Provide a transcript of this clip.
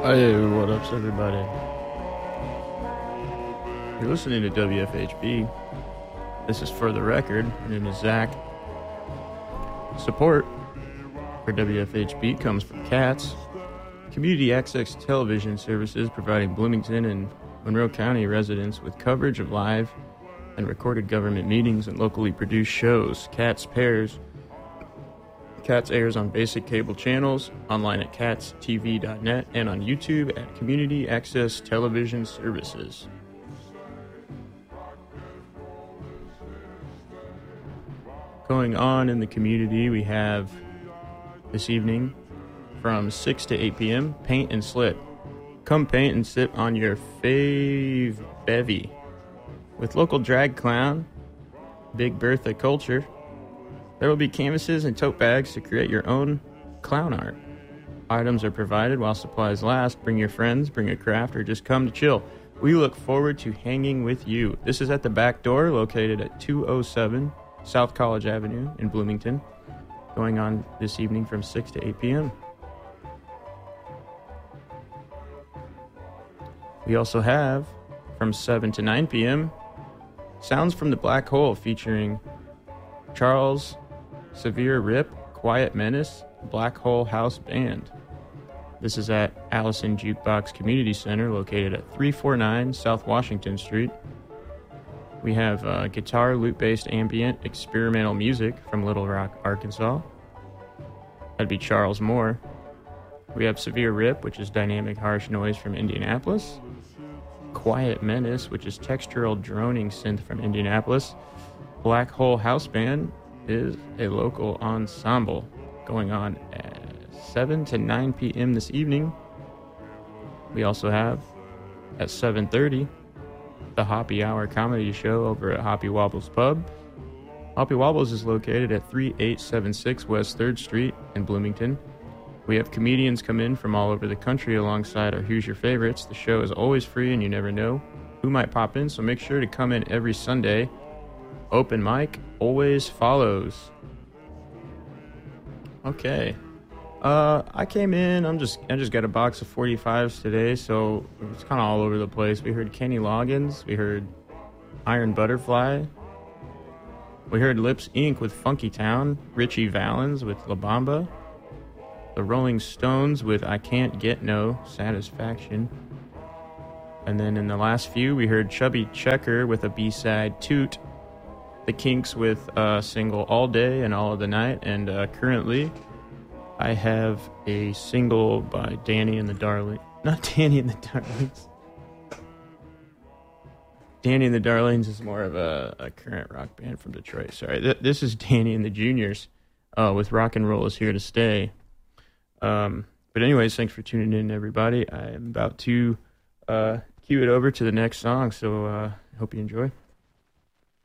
Hey, what up, everybody? You're listening to WFHB. This is For the Record. My name is Zach. Support for WFHB comes from CATS, Community Access Television Services, providing Bloomington and Monroe County residents with coverage of live and recorded government meetings and locally produced shows. CATS airs on basic cable channels, online at catstv.net, and on YouTube at Community Access Television Services. Going on in the community, we have this evening from 6 to 8 p.m., Paint and Slip. Come paint and sip on your fave bevy. With local drag clown, Big Bertha Culture, there will be canvases and tote bags to create your own clown art. Items are provided while supplies last. Bring your friends, bring a craft, or just come to chill. We look forward to hanging with you. This is at the back door, located at 207 South College Avenue in Bloomington. Going on this evening from 6 to 8 p.m. We also have, from 7 to 9 p.m., Sounds from the Black Hole featuring Charles Severe Rip, Quiet Menace, Black Hole House Band. This is at Allison Jukebox Community Center, located at 349 South Washington Street. We have guitar, lute-based ambient experimental music from Little Rock, Arkansas. That'd be Charles Moore. We have Severe Rip, which is dynamic harsh noise from Indianapolis. Quiet Menace, which is textural droning synth from Indianapolis. Black Hole House Band is a local ensemble, going on at 7 to 9 p.m. this evening. We also have at 7:30 the Hoppy Hour comedy show over at Hoppy Wobbles Pub. Hoppy Wobbles is located at 3876 West 3rd Street in Bloomington. We have comedians come in from all over the country alongside our Who's Your Favorites. The show is always free and you never know who might pop in, so make sure to come in every Sunday. Open mic always follows. Okay. I came in, I just got a box of 45s today, so it's kind of all over the place. We heard Kenny Loggins, we heard Iron Butterfly, we heard Lips Inc. with Funky Town, Richie Valens with La Bamba, the Rolling Stones with I Can't Get No Satisfaction, and then in the last few we heard Chubby Checker with a B-side, Toot, the Kinks with a single All Day and All of the Night, and currently I have a single by Danny and the Darlings. Not Danny and the Darlings. Danny and the Darlings is more of a current rock band from Detroit. Sorry, this is Danny and the Juniors with Rock and Roll Is Here to Stay. But anyways, thanks for tuning in, everybody. I am about to cue it over to the next song, so hope you enjoy.